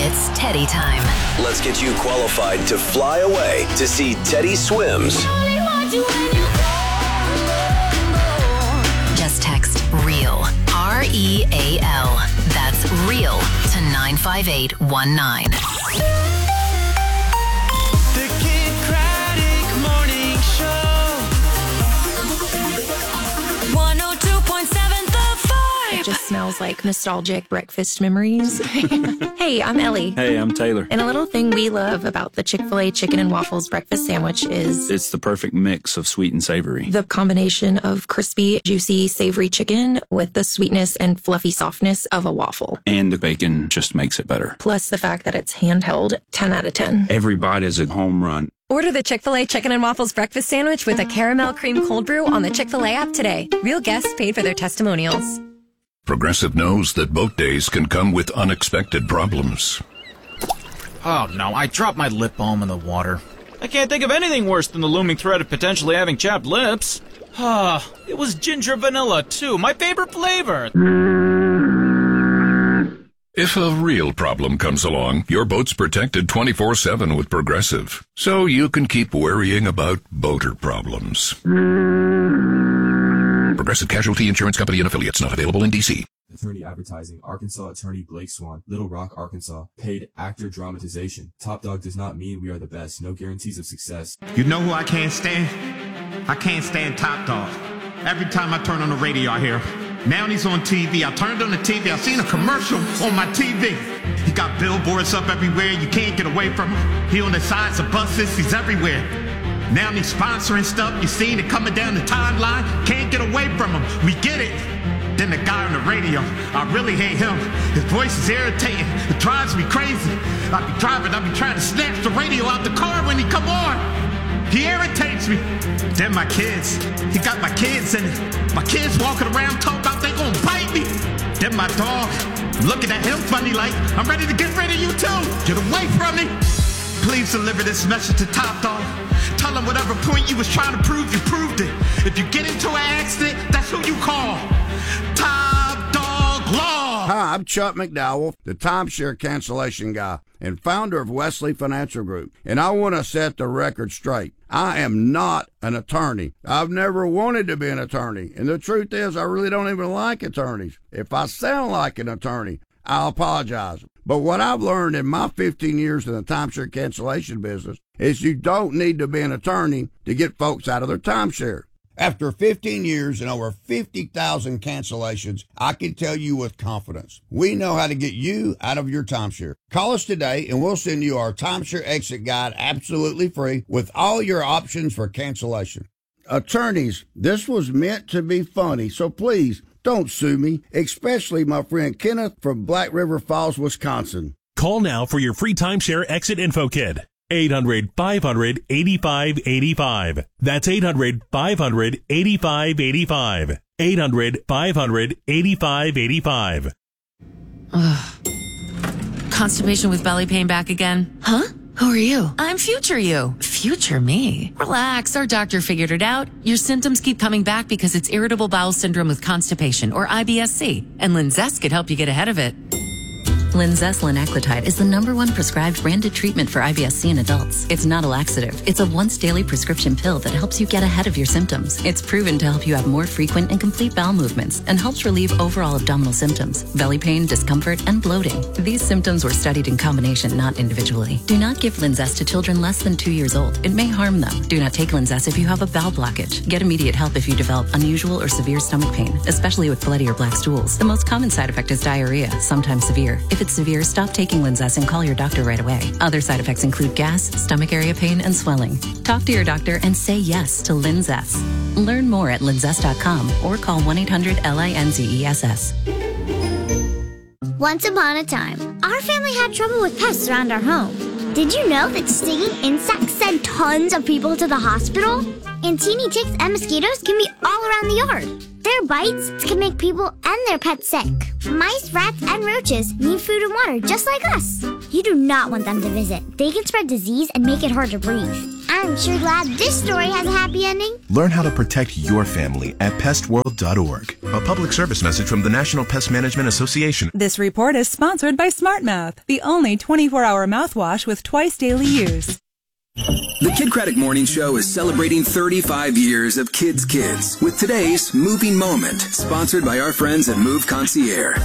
It's Teddy time. Let's get you qualified to fly away to see Teddy Swims. Just text REAL, REAL. That's REAL to 95819. The Kid Craddock Morning Show. 102.7 The Vibe. It just smells like nostalgic breakfast memories. Hey, I'm Ellie. Hey, I'm Taylor. And a little thing we love about the Chick-fil-A chicken and waffles breakfast sandwich is It's the perfect mix of sweet and savory. the combination of crispy, juicy, savory chicken with the sweetness and fluffy softness of a waffle. And the bacon just makes it better. Plus the fact that it's handheld, 10 out of 10. Every bite is a home run. Order the Chick-fil-A Chicken and Waffles Breakfast Sandwich with a caramel cream cold brew on the Chick-fil-A app today. Real guests paid for their testimonials. Progressive knows that boat days can come with unexpected problems. Oh no, I dropped my lip balm in the water. I can't think of anything worse than the looming threat of potentially having chapped lips. Ah, it was ginger vanilla too, my favorite flavor. If a real problem comes along, your boat's protected 24/7 with Progressive, so you can keep worrying about boater problems. Progressive Casualty Insurance Company and Affiliates, not available in D.C. Attorney Advertising, Arkansas Attorney Blake Swan, Little Rock, Arkansas. Paid actor dramatization. Top Dog does not mean we are the best. No guarantees of success. You know who I can't stand? I can't stand Top Dog. Every time I turn on the radio, I hear him. Now he's on TV. I turned on the TV. I seen a commercial on my TV. He got billboards up everywhere. You can't get away from him. He on the sides of buses. He's everywhere. Now he's sponsoring stuff. You seen it coming down the timeline. Can't get away from him. We get it. Then the guy on the radio, I really hate him. His voice is irritating. It drives me crazy. I be driving. I be trying to snatch the radio out the car when he come on. He irritates me. Then my kids. He got my kids in it. My kids walking around talking about they gonna bite me. Then my dog looking at him funny like, I'm ready to get rid of you too. Get away from me. Please deliver this message to Top Dog. Tell him whatever point you was trying to prove, you proved it. If you get into an accident, that's who you call. Top Dog Law. Hi, I'm Chuck McDowell, the timeshare cancellation guy and founder of Wesley Financial Group. And I want to set the record straight. I am not an attorney. I've never wanted to be an attorney. And the truth is, I really don't even like attorneys. If I sound like an attorney, I'll apologize. But what I've learned in my 15 years in the timeshare cancellation business is you don't need to be an attorney to get folks out of their timeshare. After 15 years and over 50,000 cancellations, I can tell you with confidence, we know how to get you out of your timeshare. Call us today and we'll send you our timeshare exit guide absolutely free with all your options for cancellation. Attorneys, this was meant to be funny, so please don't sue me, especially my friend Kenneth from Black River Falls, Wisconsin. Call now for your free timeshare exit info kit. 800-500-8585. That's 800-500-8585. 800-500-8585. Constipation with belly pain back again? Huh? Who are you? I'm future you. Future me? Relax, our doctor figured it out. Your symptoms keep coming back because it's irritable bowel syndrome with constipation, or IBS-C, and Linzess could help you get ahead of it. Linzess linaclotide is the #1 prescribed branded treatment for IBS-C in adults. It's not a laxative. It's a once-daily prescription pill that helps you get ahead of your symptoms. It's proven to help you have more frequent and complete bowel movements and helps relieve overall abdominal symptoms, belly pain, discomfort, and bloating. These symptoms were studied in combination, not individually. Do not give Linzess to children less than 2 years old. It may harm them. Do not take Linzess if you have a bowel blockage. Get immediate help if you develop unusual or severe stomach pain, especially with bloody or black stools. The most common side effect is diarrhea, sometimes severe. If it's severe, stop taking Linzess and call your doctor right away. Other side effects include gas, stomach area pain, and swelling. Talk to your doctor and say yes to Linzess. Learn more at linzess.com or call 1-800-LINZESS. Once upon a time, our family had trouble with pests around our home. Did you know that stinging insects send tons of people to the hospital? And teeny ticks and mosquitoes can be all around the yard. Their bites can make people and their pets sick. Mice, rats, and roaches need food and water just like us. You do not want them to visit. They can spread disease and make it hard to breathe. I'm sure glad this story has a happy ending. Learn how to protect your family at pestworld.org. A public service message from the National Pest Management Association. This report is sponsored by SmartMouth, the only 24-hour mouthwash with twice daily use. The Kid Craddock Morning Show is celebrating 35 years of Kids Kids with today's Moving Moment, sponsored by our friends at Move Concierge.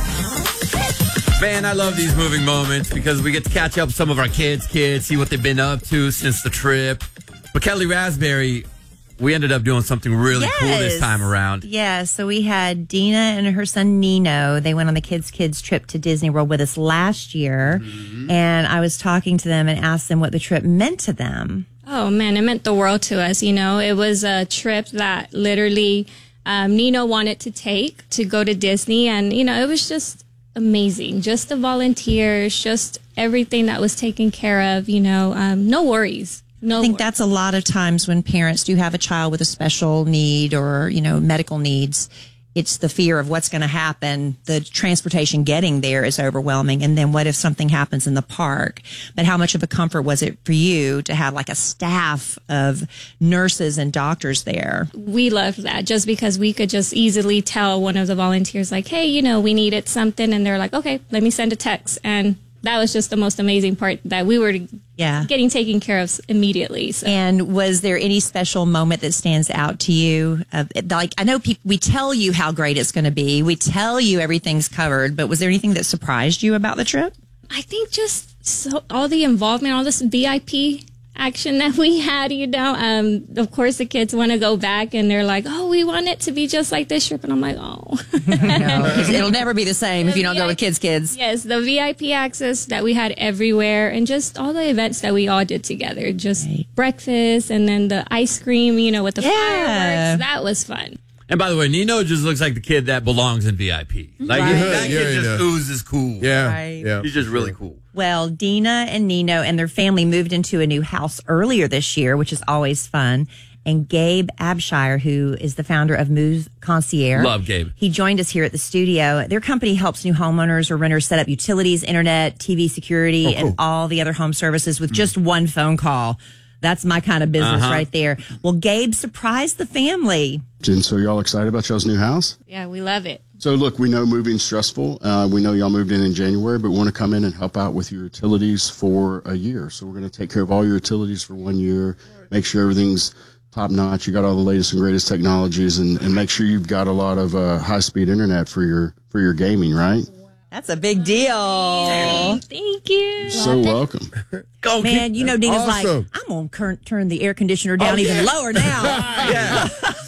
Man, I love these moving moments because we get to catch up with some of our kids, see what they've been up to since the trip. But Kelly Raspberry, we ended up doing something really cool this time around. Yeah, so we had Dina and her son Nino. They went on the Kids trip to Disney World with us last year. Mm-hmm. And I was talking to them and asked them what the trip meant to them. Oh, man, it meant the world to us. You know, it was a trip that literally Nino wanted to take to go to Disney. And, you know, it was just amazing. Just the volunteers, just everything that was taken care of, you know, no worries. I think that's a lot of times when parents do have a child with a special need or, you know, medical needs. It's the fear of what's going to happen. The transportation getting there is overwhelming. And then what if something happens in the park? But how much of a comfort was it for you to have like a staff of nurses and doctors there? We loved that just because we could just easily tell one of the volunteers like, hey, you know, we needed something. And they're like, okay, let me send a text. And that was just the most amazing part that we were getting taken care of immediately. So. And was there any special moment that stands out to you? Like, I know we tell you how great it's going to be. We tell you everything's covered. But was there anything that surprised you about the trip? I think just all the involvement, all this VIP action that we had, you know. Of course, the kids want to go back and they're like, oh, we want it to be just like this trip. And I'm like, oh. No, it'll never be the same if you don't go with kids. Yes, the VIP access that we had everywhere and just all the events that we all did together. Just breakfast and then the ice cream, you know, with the fireworks. That was fun. And by the way, Nino just looks like the kid that belongs in VIP. Like, that kid just oozes cool. Yeah. He's just really cool. Well, Dina and Nino and their family moved into a new house earlier this year, which is always fun. And Gabe Abshire, who is the founder of Move Concierge. Love Gabe. He joined us here at the studio. Their company helps new homeowners or renters set up utilities, internet, TV security, and all the other home services with just one phone call. That's my kind of business right there. Well, Gabe surprised the family. And so y'all excited about y'all's new house? Yeah, we love it. So look, we know moving's stressful. We know y'all moved in January, but we want to come in and help out with your utilities for a year. So we're going to take care of all your utilities for 1 year, make sure everything's top notch. You got all the latest and greatest technologies and make sure you've got a lot of high-speed internet for your gaming, right? That's a big deal. Thank you. So welcome. Go, man, you know, Dina's like, I'm going to turn the air conditioner down even lower now. Yeah.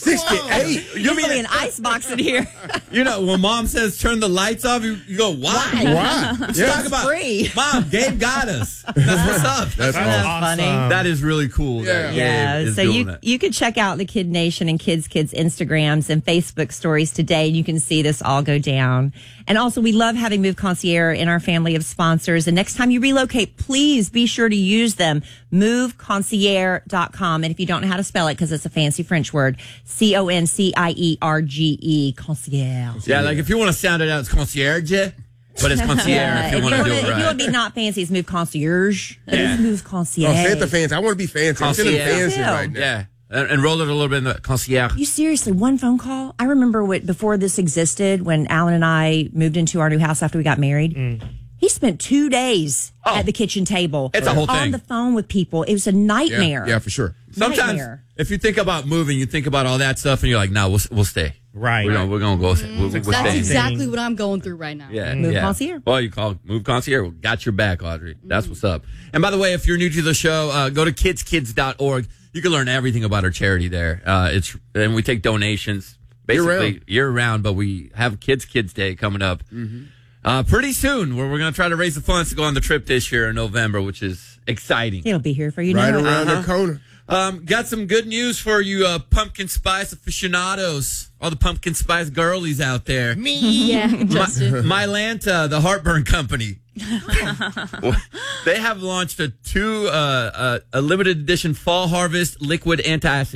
68. You mean an ice box in here? You know, when mom says turn the lights off, you go, why? Let's talk about free. Mom, Gabe got us. That's what's up. That's awesome. Funny. That is really cool. Yeah. So you can check out the Kid Nation and Kids Instagrams and Facebook stories today. You can see this all go down. And also, we love having Move Concierge in our family of sponsors. And next time you relocate, please be sure to use them. MoveConcierge.com. And if you don't know how to spell it, because it's a fancy French word, CONCIERGE, concierge. Yeah, like if you want to sound it out, it's concierge, but it's concierge if you want to do it right. If you want to be not fancy, it's Move Concierge. But it's Move Concierge. Oh, say it to fancy. I want to be fancy. I'm feeling fancy right now. Yeah. And roll it a little bit in the concierge. You seriously, one phone call? I remember before this existed, when Alan and I moved into our new house after we got married. He spent 2 days at the kitchen table. It's a whole thing. On the phone with people. It was a nightmare. Yeah, for sure. Sometimes, if you think about moving, you think about all that stuff, and you're like, no, we'll stay. Right. We're gonna go. We'll That's stay. exactly what I'm going through right now. Yeah. Move Concierge. Well, you call Move Concierge. We got your back, Audrey. That's what's up. And by the way, if you're new to the show, go to kidskids.org. You can learn everything about our charity there. And we take donations basically year round, but we have Kids Day coming up pretty soon, where we're going to try to raise the funds to go on the trip this year in November, which is exciting. It'll be here for you right now. around the corner. Got some good news for you pumpkin spice aficionados, all the pumpkin spice girlies out there. Me. Yeah, Justin. Mylanta, the heartburn company. They have launched a limited edition fall harvest liquid antacid.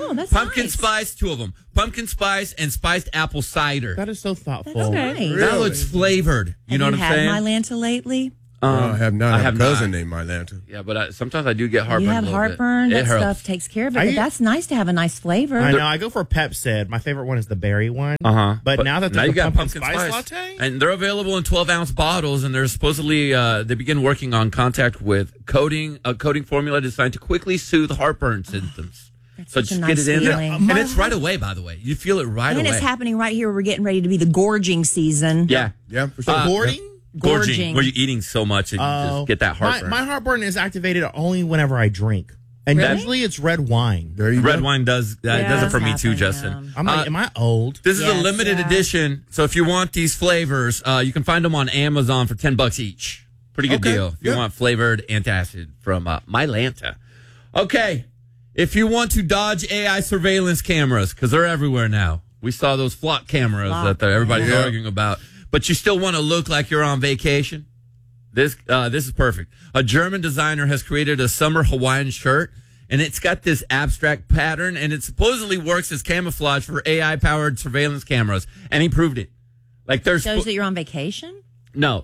Oh, that's pumpkin nice. spice, 2 of them. Pumpkin spice and spiced apple cider. That is so thoughtful. That's nice. Now it's flavored. You know what I'm saying? Have you had Mylanta lately? No, I have not. I I have have a cousin not. named Mylanta. Yeah, but sometimes I do get heartburn. You a have little bit. heartburn. That It hurts. stuff takes care of it. But that's nice to have a nice flavor. I know. I go for Pepsid. My favorite one is the berry one. But now that now there's you a got pumpkin spice latte, and they're available in 12-ounce bottles, and they're supposedly they begin working on contact with a coating formula designed to quickly soothe heartburn symptoms. So such a just nice get it in there, feeling. and it's right away. By the way, you feel it right and away. it's happening right here. We're getting ready to be the gorging season. Yeah, for sure. Gorging, where you're eating so much and you just get that heartburn. My heartburn is activated only whenever I drink, and Really? usually it's red wine. Red wine does it for me too, Justin. I'm like, am I old? This is a limited edition, so if you want these flavors, you can find them on Amazon for $10 each. Pretty good deal. If you want flavored antacid from Mylanta. Okay, if you want to dodge AI surveillance cameras, because they're everywhere now. We saw those flock cameras that everybody's arguing about. But you still want to look like you're on vacation? This is perfect. A German designer has created a summer Hawaiian shirt, and it's got this abstract pattern, and it supposedly works as camouflage for AI-powered surveillance cameras. And he proved it. Like there's Shows that you're on vacation? no,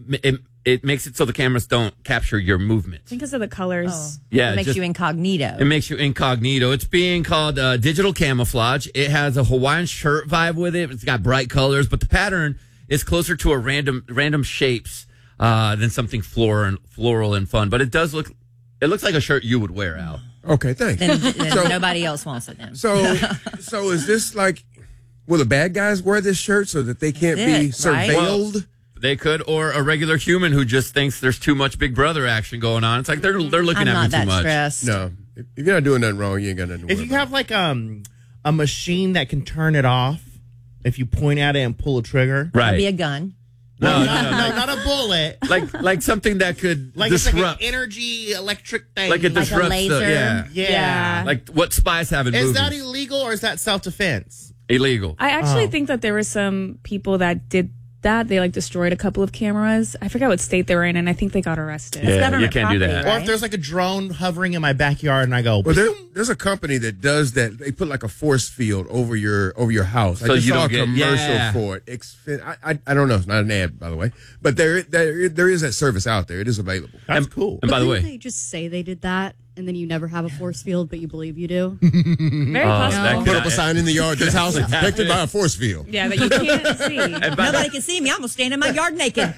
it makes it so the cameras don't capture your movement. Because of the colors. Yeah, It makes you incognito. It makes you incognito. It's being called digital camouflage. It has a Hawaiian shirt vibe with it. It's got bright colors, but the pattern is closer to a random shapes than something floral and fun. But it looks like a shirt you would wear out. Okay, thanks. Then nobody else wants it then. So is this like, will the bad guys wear this shirt so that they can't be surveilled? Well, they could, or a regular human who just thinks there's too much Big Brother action going on. It's like they're looking at me too much. Stressed. No, if you're not doing nothing wrong, you ain't got nothing to If worry you have like a machine that can turn it off, if you point at it and pull a trigger, That'd be a gun. No, not a bullet. Like something that could Like disrupt. it's like an energy electric thing. Like it disrupts laser. Yeah. Like what spies have in Is movies. that illegal or is that self-defense? Illegal. I actually think that there were some people that did that. They destroyed a couple of cameras. I forgot what state they were in, and I think they got arrested. Yeah, you can't do that. Or if there's like a drone hovering in my backyard and I go, Well, there's a company that does that. They put like a force field over your house. So I just you saw a don't get- commercial yeah. for it. I don't know. It's not an ad, by the way, but there is that service out there. It is available. That's cool. And by the Didn't way, they just say they did that, and then you never have a force field, but you believe you do? Very possible. Put up a sign in the yard. This house is protected by a force field. Yeah, that you can't see. Nobody can see me. I'm going to stand in my yard naked.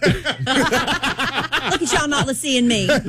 Look at y'all not seeing me. say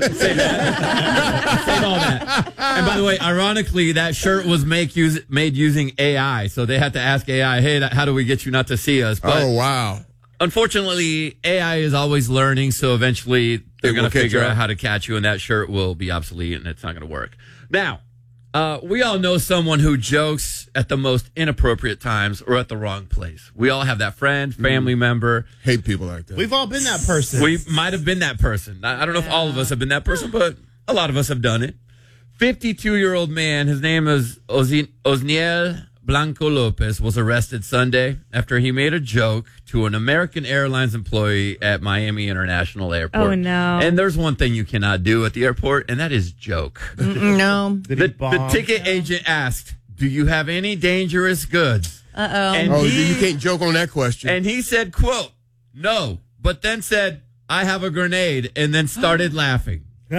all that. And by the way, ironically, that shirt was made using AI, so they had to ask AI, "Hey, how do we get you not to see us?" But Oh wow! unfortunately, AI is always learning, so eventually they're It going will to figure catch out up. how to catch you, and that shirt will be obsolete, and it's not going to work. Now, we all know someone who jokes at the most inappropriate times or at the wrong place. We all have that friend, family member. Hate people like that. We've all been that person. We might have been that person. I don't know if all of us have been that person, but a lot of us have done it. 52-year-old man, his name is Osniel Blanco Lopez, was arrested Sunday after he made a joke to an American Airlines employee at Miami International Airport. Oh, no. And there's one thing you cannot do at the airport, and that is joke. No. The ticket agent asked, "Do you have any dangerous goods?" And you can't joke on that question. And he said, quote, "No," but then said, "I have a grenade," and then started laughing. Well,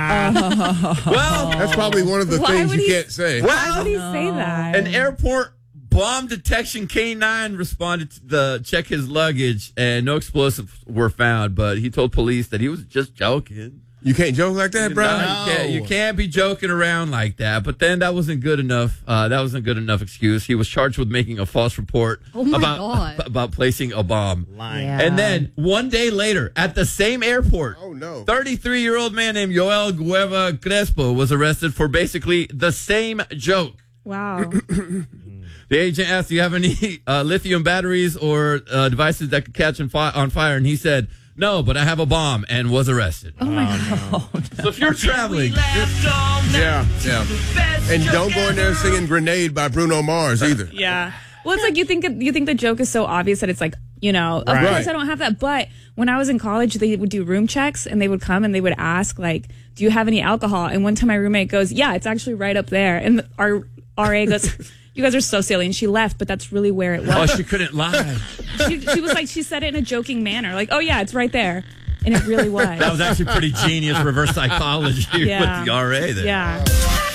that's probably one of the Why things would you he- can't say. Why would he say that? An airport bomb detection K9 responded to check his luggage, and no explosives were found, but he told police that he was just joking. You can't joke like that, bro. No, you can't be joking around like that. But then that wasn't good enough. That wasn't a good enough excuse. He was charged with making a false report Oh my God. about placing a bomb. Lying. And then one day later, at the same airport, 33-year-old man named Joel Gueva Crespo was arrested for basically the same joke. Wow. The agent asked, "Do you have any lithium batteries or devices that could catch on fire?" And he said, "No, but I have a bomb," and was arrested. Oh my God. So if you're traveling, Yeah. And don't go in there singing "Grenade" by Bruno Mars either. Yeah. Well, it's like you think the joke is so obvious that it's like, of Right. course I don't have that. But when I was in college, they would do room checks and they would come and they would ask, like, "Do you have any alcohol?" And one time my roommate goes, "Yeah, it's actually right up there." And our RA goes, "You guys are so silly," and she left. But that's really where it was. Oh, she couldn't lie. She was like, she said it in a joking manner, like, "Oh yeah, it's right there," and it really was. That was actually pretty genius reverse psychology with the RA there. Yeah.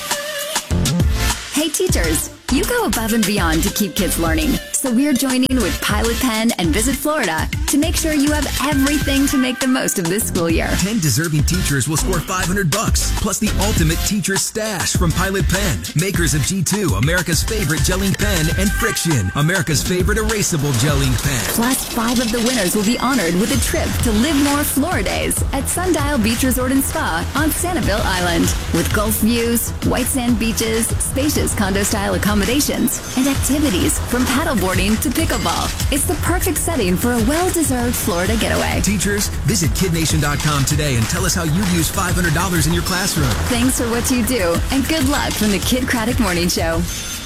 Hey teachers, you go above and beyond to keep kids learning. So we're joining with Pilot Pen and Visit Florida to make sure you have everything to make the most of this school year. 10 deserving teachers will score $500 plus the ultimate teacher stash from Pilot Pen, makers of G2, America's favorite gelling pen, and Friction, America's favorite erasable gelling pen. Plus, 5 of the winners will be honored with a trip to Live More Floridays at Sundial Beach Resort and Spa on Sanibel Island. With Gulf views, white sand beaches, spacious condo-style accommodations, and activities from paddleboarding to pickleball. It's the perfect setting for a well-deserved Florida getaway. Teachers, visit KidNation.com today and tell us how you use $500 in your classroom. Thanks for what you do, and good luck from the Kid Craddock Morning Show.